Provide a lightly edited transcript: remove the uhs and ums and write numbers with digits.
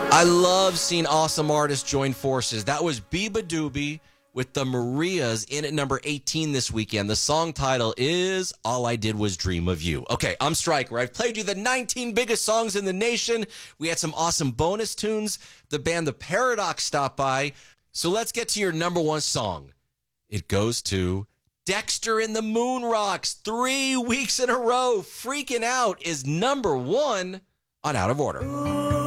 I love seeing awesome artists join forces. That was Biba Doobie with the Marias in at number 18 this weekend. The song title is All I Did Was Dream of You. Okay, I'm Stryker. I've played you the 19 biggest songs in the nation. We had some awesome bonus tunes. The band The Paradox stopped by. So let's get to your number one song. It goes to Dexter and the Moon Rocks. 3 weeks in a row. Freaking Out is number one on Out of Order.